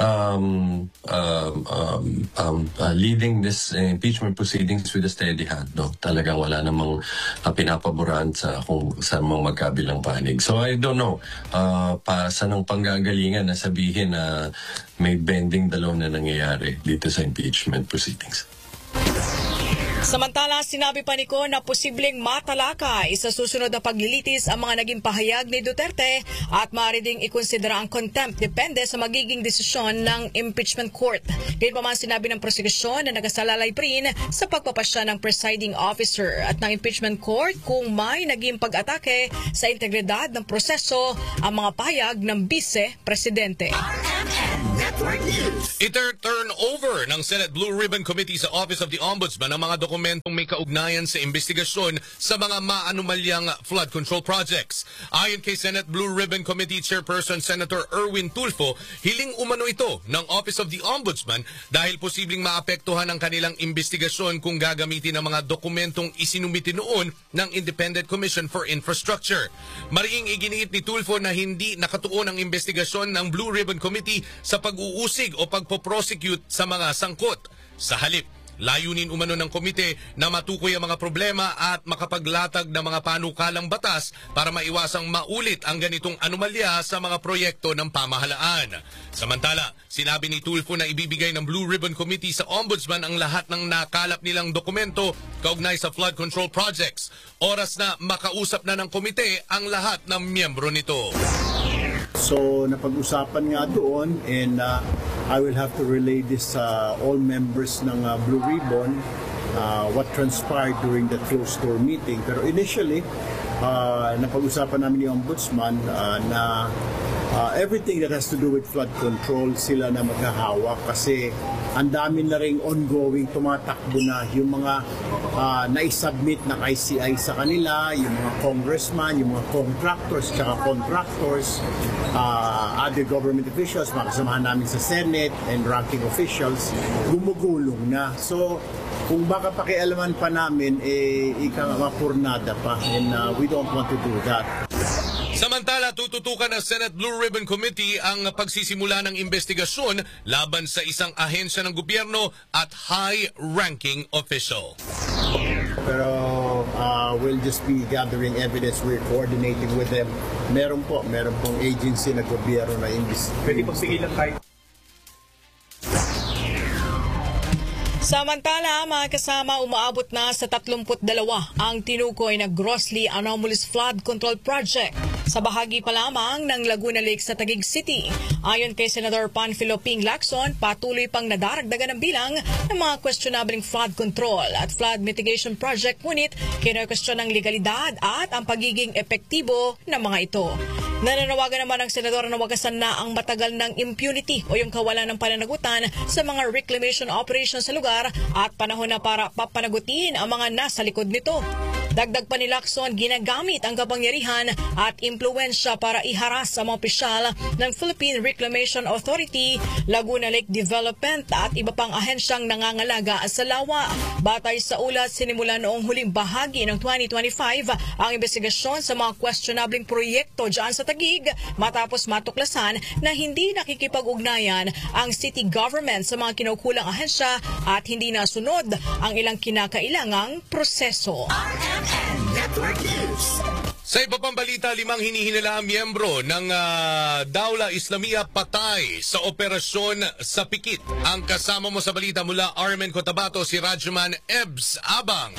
leading this impeachment proceedings with a steady hand. Talagang wala namang pinapaboran sa mga kabilang panig. So I don't know, saan ang panggagalingan na sabihin na may bending the law na nangyayari dito sa impeachment proceedings. Samantala, sinabi pa ni Ko na posibleng matalakay sa susunod na paglilitis ang mga naging pahayag ni Duterte at maaari ding ikonsidera ang contempt depende sa magiging desisyon ng impeachment court. Ngayon pa man sinabi ng prosekusyon na nagasalalay pa rin sa pagpapasya ng presiding officer at ng impeachment court kung may naging pag-atake sa integridad ng proseso ang mga pahayag ng Vice Presidente. Iter-turn over ng Senate Blue Ribbon Committee sa Office of the Ombudsman ang mga dokumentong may kaugnayan sa investigasyon sa mga maanumalyang flood control projects. Ayon kay Senate Blue Ribbon Committee Chairperson Senator Erwin Tulfo, hiling umano ito ng Office of the Ombudsman dahil posibleng maapektuhan ang kanilang investigasyon kung gagamitin ang mga dokumentong isinumiti noon ng Independent Commission for Infrastructure. Mariing iginiit ni Tulfo na hindi nakatuon ang investigasyon ng Blue Ribbon Committee sa pag-uusig o pagpo-prosecute sa mga sangkot. Sa halip, layunin umano ng komite na matukoy ang mga problema at makapaglatag ng mga panukalang batas para maiwasang maulit ang ganitong anomalya sa mga proyekto ng pamahalaan. Samantala, sinabi ni Tulfo na ibibigay ng Blue Ribbon Committee sa Ombudsman ang lahat ng nakalap nilang dokumento kaugnay sa flood control projects. Oras na makausap na ng komite ang lahat ng miyembro nito. So napag-usapan nga doon and I will have to relay this sa all members ng Blue Ribbon what transpired during the closed door meeting. Pero initially, napag-usapan namin ni Ombudsman na everything that has to do with flood control sila na maghahawak kasi ang dami na ring ongoing tumatakbo na yung mga na-submit na ICI sa kanila, yung mga congressman, yung mga contractors, other government officials, mga kasamahan namin sa Senate and ranking officials, gumugulong na. So, kung baka pakialaman pa namin, mapurnada pa and we don't want to do that. Samantala, tututukan ng Senate Blue Ribbon Committee ang pagsisimula ng investigasyon laban sa isang ahensya ng gobyerno at high-ranking official. Pero we'll just be gathering evidence. We're coordinating with them. Meron pong agency na gobyerno na investigasyon. Pwede pagsigilan tayo. Samantala, mga kasama, umaabot na sa 32 ang tinukoy na grossly anomalous flood control project sa bahagi pa lamang ng Laguna Lake sa Taguig City. Ayon kay Senador Panfilo Ping Lacson, patuloy pang nadaragdagan ng bilang ng mga questionable flood control at flood mitigation project, ngunit kino-question ang legalidad at ang pagiging epektibo ng mga ito. Nananawagan naman ang senador na wagasan na ang matagal ng impunity o yung kawalan ng pananagutan sa mga reclamation operations sa lugar at panahon na para papanagutin ang mga nasa likod nito. Dagdag pa ni Lacson, ginagamit ang kapangyarihan at impluwensya para iharas ang mga opisyal ng Philippine Reclamation Authority, Laguna Lake Development at iba pang ahensyang nangangalaga sa lawa. Batay sa ulat, sinimula noong huling bahagi ng 2025 ang investigasyon sa mga questionabling proyekto dyan sa Taguig matapos matuklasan na hindi nakikipag-ugnayan ang city government sa mga kinukulang ahensya at hindi nasunod ang ilang kinakailangang proseso. RMN Network News. Sa iba pang balita, 5 hinihinala miyembro ng Dawla Islamiyah patay sa operasyon sa Pikit. Ang kasama mo sa balita mula Armen Cotabato, si Radyoman Ebs Abang.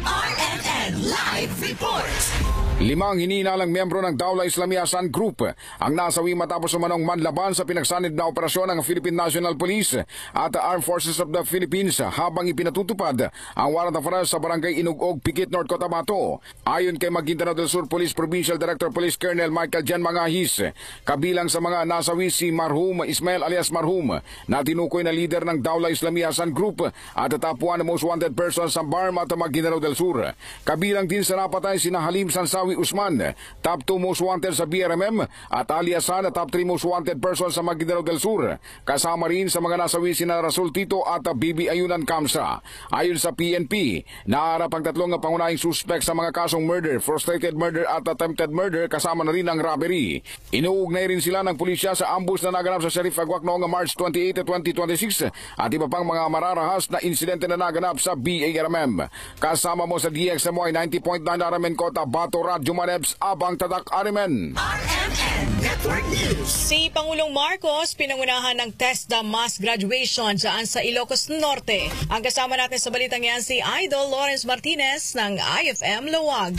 RMN Live Report. 5 hinihinalang miyembro ng Dawla Islamiyah Sun Group ang nasawi matapos umanong manlaban sa pinagsanib na operasyon ng Philippine National Police at Armed Forces of the Philippines habang ipinatutupad ang warrant of arrest sa barangay Inugog, Pikit, North Cotabato. Ayon kay Maguindanao del Sur Police Provincial Director Police Colonel Michael Jan Mangahis, kabilang sa mga nasawi si Marhum Ismail alias Marhum na tinukoy na leader ng Dawla Islamiyah Sun Group at top 1 most wanted person sa BARM at Maguindanao del Sur. Kabilang din sa napatay sina Halim Sansawi Usman, top 2 most wanted sa BRMM at Ali Hasan, top 3 most wanted person sa Maguindanao del Sur. Kasama rin sa mga nasawi sina Rasul Tito at Bibi Ayunan Kamsa. Ayon sa PNP, naharap ang 3 pangunahing suspect sa mga kasong murder, frustrated murder at attempted murder, kasama na rin ang robbery. Inuugnay rin sila ng pulisya sa ambush na naganap sa Sharif Agwak noong March 28, 2026 at iba pang mga mararahas na insidente na naganap sa BARMM. Kasama mo sa DXMY 90.9 Armen Cotabato, Radyoman Ebs Abang, Tatak Arimen. RMN Network News. Si Pangulong Marcos pinangunahan ng TESDA mass graduation dyan sa Ilocos Norte. Ang kasama natin sa balitang yan si Idol Lawrence Martinez ng IFM Lawag.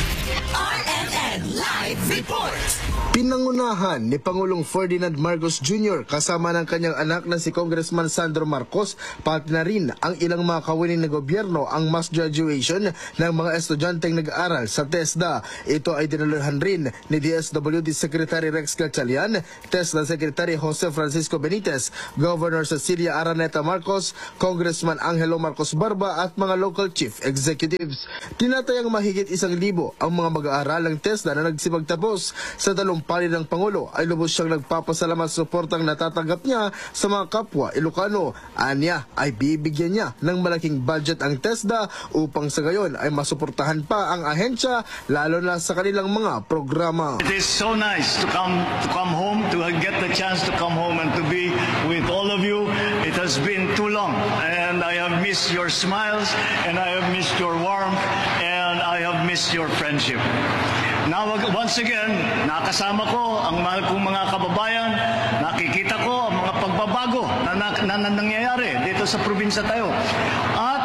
RMN Live Report. Pinangunahan ni Pangulong Ferdinand Marcos Jr. kasama ng kanyang anak na si Congressman Sandro Marcos, pati na rin ang ilang mga kawining na gobyerno ang mass graduation ng mga estudyanteng nag-aaral sa TESDA. Ito ay dinalahan rin ni DSWD Secretary Rex Gatchalian, TESDA Secretary Jose Francisco Benitez, Governor Cecilia Araneta Marcos, Congressman Angelo Marcos Barba at mga local chief executives. Tinatayang mahigit 1,000 ang mga mag-aaral ng TESDA na nagsipagtapos. Sa talumpalin ng Pangulo ay lubos siyang nagpapasalamat sa suportang natatanggap niya sa mga kapwa Ilocano. Anya ay bibigyan niya ng malaking budget ang TESDA upang sa gayon ay masuportahan pa ang ahensya lalo na sa kanilang mga programa. It is so nice to come home, to get the chance to come home and to be with all of you. It has been too long and I have missed your smiles and I have missed your warmth and I have missed your friendship. Now, once again, nakasama ko ang mahal kong mga kababayan, nakikita ko ang mga pagbabago na nangyayari dito sa probinsya tayo. At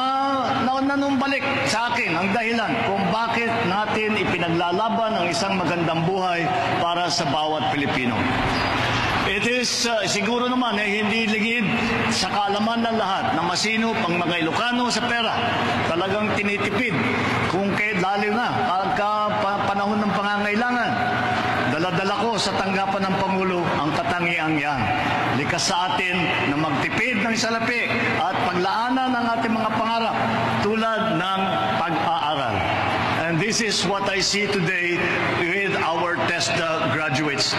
nanumbalik sa akin ang dahilan kung bakit natin ipinaglalaban ang isang magandang buhay para sa bawat Pilipino. It is siguro naman hindi ligid sa kaalaman ng lahat na masinop ang mga Ilocano sa pera. Talagang tinitipid kung kahit lalo na pagka panahon ng pangangailangan. Dala-dala ko sa tanggapan ng Pangulo ang katangiang yan. Likas sa atin na magtipid ng salapi at paglaanan ng ating mga pangarap tulad ng pag-aaral. And this is what I see today with our TESDA graduates.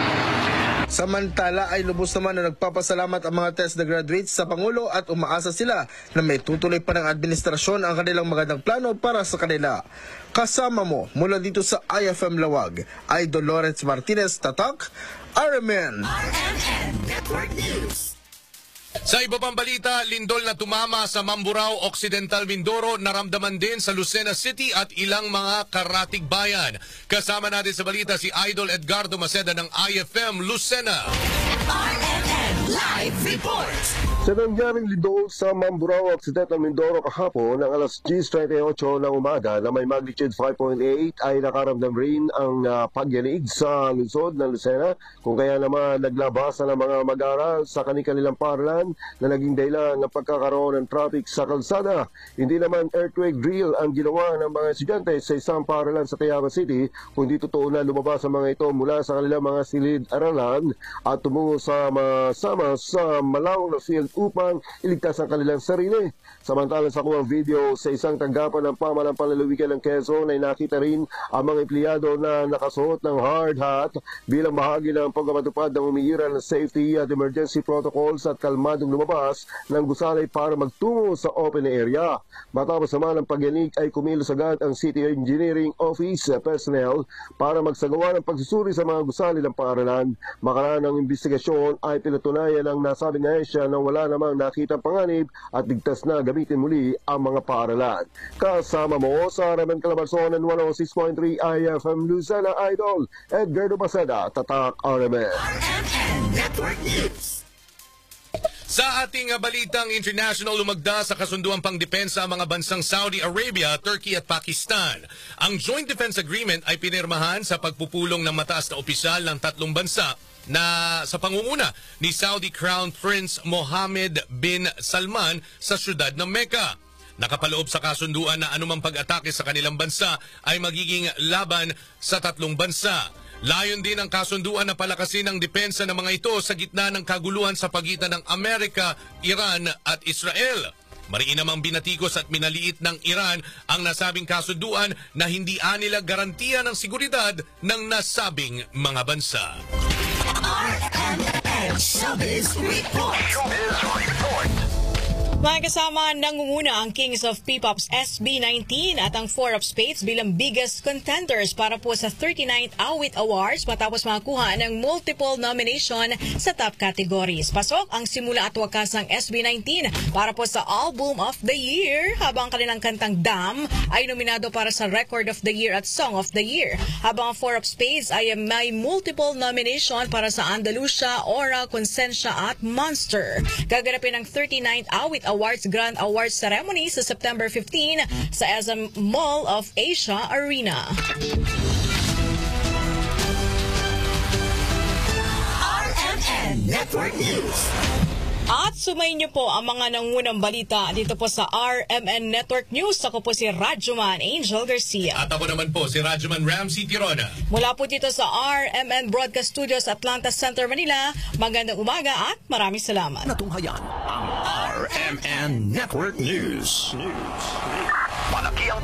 Samantala ay lubos naman na nagpapasalamat ang mga TESDA graduates sa Pangulo at umaasa sila na may tutuloy pa ng administrasyon ang kanilang magandang plano para sa kanila. Kasama mo mula dito sa IFM Lawag, Idol Lawrence Martinez, Tatak, RMN. RMN Network News. Sa iba pang balita, lindol na tumama sa Mamburao, Occidental Mindoro, naramdaman din sa Lucena City at ilang mga karatig bayan. Kasama natin sa balita si Idol Edgardo Maceda ng IFM Lucena. RMN Live Report. Sa nangyaring lindol sa Mamburao, Occidental Mindoro kahapon ng alas 10:38 ng umaga na may magnitude 5.8 ay nakaramdam rin ang pagyanig sa lungsod ng Lucena, kung kaya naman naglabasan ng mga mag-aaral sa kanilang paaralan na naging dahilan ng pagkakaroon ng traffic sa kalsada. Hindi naman earthquake drill ang ginawa ng mga estudyante sa isang paaralan sa Tayaba City, kundi totoo na lumabas ang mga ito mula sa kanilang mga silid-aralan at tumungo sa masama sa malawak na field upang iligtas ang kanilang sarili. Samantalang sa kuwang video sa isang tanggapan ng pamahalang panlalawigan ng Quezon ay nakita rin ang mga empleyado na nakasuot ng hard hat bilang bahagi ng pagpapatupad ng umiiral ng safety at emergency protocols at kalmadong lumabas ng gusali para magtungo sa open area. Matapos naman ang pagyanig ay kumilos agad ang City Engineering Office personnel para magsagawa ng pagsusuri sa mga gusali ng paaralan. Makaraan ng investigasyon ay pinatunayan ng nasabing ahensya na wala namang nakitang panganib at ligtas na gamitin muli ang mga paaralan. Kasama mo sa Ramen Calabarzon and 106.3 IFM Luzana Idol, Edgardo Paseda, Tatak RMN. RMN Network News. Sa ating balitang international, lumagda sa kasunduang pangdepensa ang mga bansang Saudi Arabia, Turkey at Pakistan. Ang Joint Defense Agreement ay pinirmahan sa pagpupulong ng mataas na opisyal ng tatlong bansa na sa pangunguna ni Saudi Crown Prince Mohammed bin Salman sa siyudad ng Mecca. Nakapaloob sa kasunduan na anumang pag-atake sa kanilang bansa ay magiging laban sa tatlong bansa. Layon din ang kasunduan na palakasin ang depensa ng mga ito sa gitna ng kaguluhan sa pagitan ng Amerika, Iran at Israel. Mariin namang binatikos at minaliit ng Iran ang nasabing kasunduan na hindi anila garantiya ng seguridad ng nasabing mga bansa. RMN Showbiz Report. Mga kasama, nangunguna ang Kings of P-Pop's SB19 at ang Four of Spades bilang biggest contenders para po sa 39th Awit Awards matapos makakuha ng multiple nomination sa top categories. Pasok ang simula at wakas ng SB19 para po sa Album of the Year, habang kanilang kantang Dam ay nominado para sa Record of the Year at Song of the Year. Habang ang Four of Spades ay may multiple nomination para sa Andalusia, Aura, Consensya at Monster. Gaganapin ang 39th Awit Awards Grand Awards Ceremony sa September 15 sa SM Mall of Asia Arena. RMN Network News. At sumayin niyo po ang mga nangunang balita dito po sa RMN Network News. Ako po si Radyoman Angel Garcia. At ako naman po si Radyoman Ramsey Tirona. Mula po dito sa RMN Broadcast Studios, Atlanta Center, Manila. Magandang umaga at maraming salamat. Natunghayan ang RMN Network News. Malaki ang